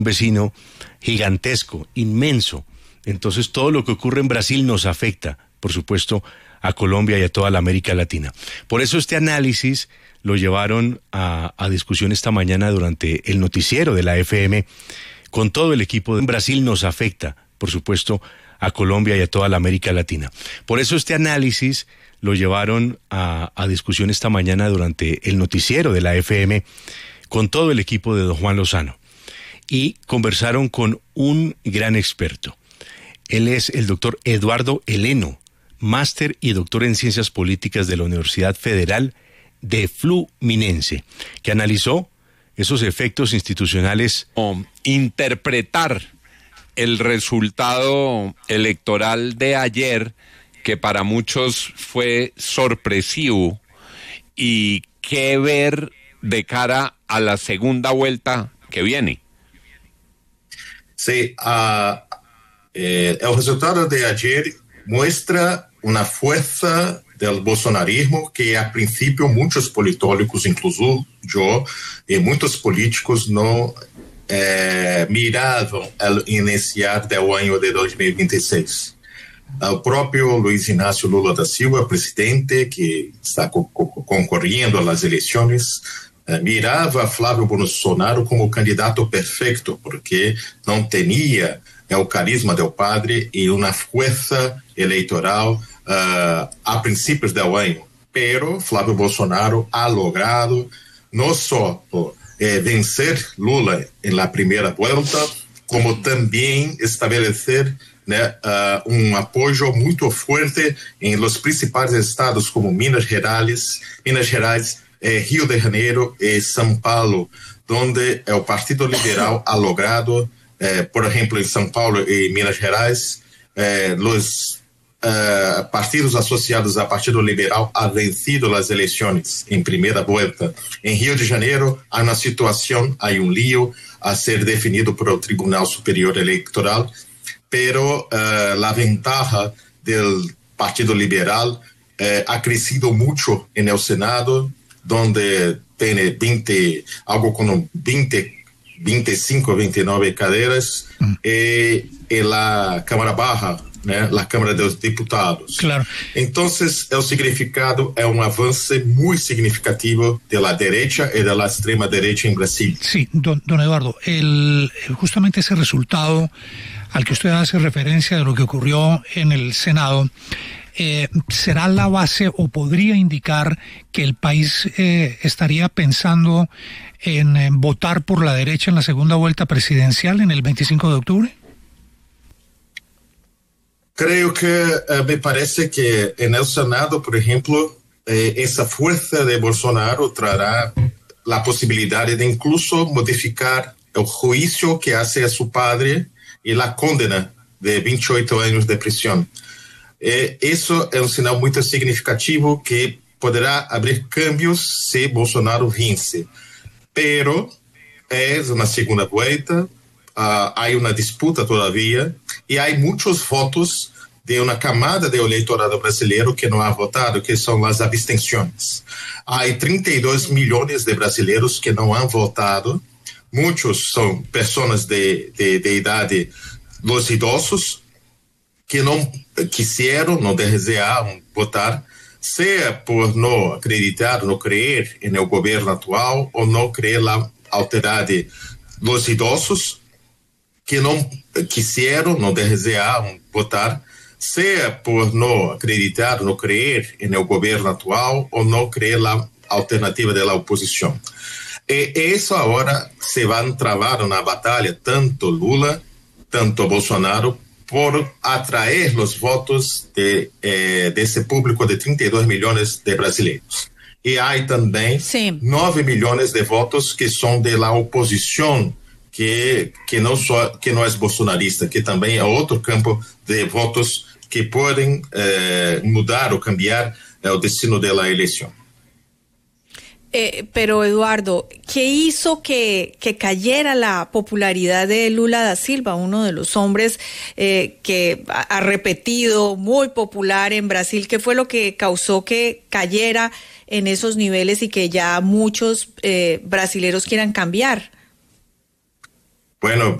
vecino gigantesco, inmenso. Entonces todo lo que ocurre en Brasil nos afecta, por supuesto, a Colombia y a toda la América Latina. Por eso este análisis lo llevaron a discusión esta mañana durante el noticiero de la FM con todo el equipo. En Brasil nos afecta, por supuesto, a Colombia y a toda la América Latina. Por eso este análisis lo llevaron a discusión esta mañana durante el noticiero de la FM con todo el equipo de don Juan Lozano. Y conversaron con un gran experto. Él es el doctor Eduardo Heleno, máster y doctor en Ciencias Políticas de la Universidad Federal de Fluminense, que analizó esos efectos institucionales. Interpretar el resultado electoral de ayer, que para muchos fue sorpresivo, y qué ver de cara a la segunda vuelta que viene. Sí, el resultado de ayer muestra una fuerza del bolsonarismo que a principio muchos politólogos, incluso yo, y muchos políticos no miravam al iniciar del año de 2026. El propio Luiz Inácio Lula da Silva, presidente, que está concorriendo a las elecciones, mirava a Flávio Bolsonaro como candidato perfecto, porque não tinha o carisma del padre e uma força eleitoral a princípios del año. Pero Flávio Bolsonaro ha logrado não só vencer Lula en la primera vuelta, como também estabelecer apoio muito forte em los principais estados como Minas Gerais, Rio de Janeiro e São Paulo, donde o Partido Liberal ha logrado, por ejemplo, en São Paulo y Minas Gerais, los partidos asociados al Partido Liberal han vencido las elecciones en primera vuelta. En Rio de Janeiro hay una situación, hay un lío a ser definido por el Tribunal Superior Electoral, pero la ventaja del Partido Liberal ha crecido mucho en el Senado, donde tiene 25, 29 cadeiras, y la Cámara Baja, la Cámara de los Diputados. Claro. Entonces, el significado es un avance muy significativo de la derecha y de la extrema derecha en Brasil. Sí, don Eduardo, justamente ese resultado al que usted hace referencia de lo que ocurrió en el Senado, ¿será la base o podría indicar que el país estaría pensando en votar por la derecha en la segunda vuelta presidencial en el 25 de octubre? Creo que me parece que en el Senado, por ejemplo, esa fuerza de Bolsonaro traerá la posibilidad de incluso modificar el juicio que hace a su padre y la condena de 28 años de prisión. Eso es un sinal muy significativo que podrá abrir cambios si Bolsonaro vence. Pero es una segunda vuelta, hay una disputa todavía y hay muchos votos de una camada de electorado brasileiro que no ha votado, que son las abstenciones. Hay 32 millones de brasileiros que no han votado. Muchos son personas de edad, los idosos, que não quisieron, não desearam votar, seja por não acreditar, não crer no governo atual, ou não crer na alteridade dos idosos, que não quisieron, não desearam votar, seja por não acreditar, não crer no governo atual, ou não crer na alternativa da oposição. E isso agora se vai travar na batalha, tanto Lula, tanto Bolsonaro, por atraer los votos de ese público de 32 millones de brasileiros. Y hay también 9 millones de votos que son de la oposición, que no es bolsonarista, que también es otro campo de votos que pueden mudar o cambiar el destino de la elección. Pero Eduardo, ¿qué hizo que cayera la popularidad de Lula da Silva, uno de los hombres que ha repetido, muy popular en Brasil? ¿Qué fue lo que causó que cayera en esos niveles y que ya muchos brasileros quieran cambiar? Bueno,